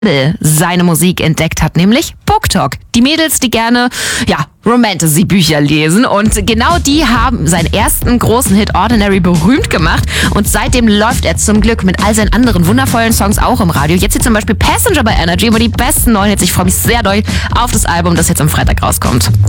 seine Musik entdeckt hat, nämlich BookTok. Die Mädels, die gerne, Romantasy-Bücher lesen, und genau die haben seinen ersten großen Hit Ordinary berühmt gemacht, und seitdem läuft er zum Glück mit all seinen anderen wundervollen Songs auch im Radio. Jetzt hier zum Beispiel Passenger bei Energy, immer die besten neuen Hits. Ich freue mich sehr doll auf das Album, das jetzt am Freitag rauskommt.